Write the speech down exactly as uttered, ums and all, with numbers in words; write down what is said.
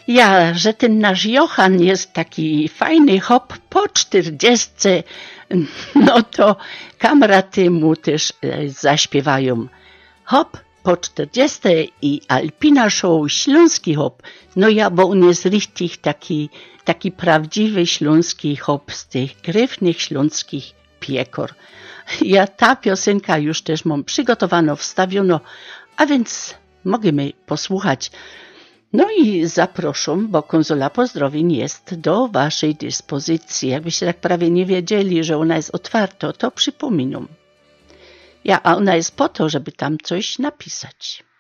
Ja, że ten nasz Johan jest taki fajny hop po czterdziestce, no to kamraty mu też zaśpiewają. Hop po czterdziestce i Alpina Show śląski hop. No ja, bo on jest richtig taki, taki prawdziwy śląski hop z tych gryfnych śląskich piekor. Ja ta piosenka już też mam przygotowano, wstawiono, a więc możemy posłuchać. No i zaproszam, bo konsola pozdrowień jest do waszej dyspozycji. Jakbyście tak prawie nie wiedzieli, że ona jest otwarta, to przypominam. Ja, a ona jest po to, żeby tam coś napisać.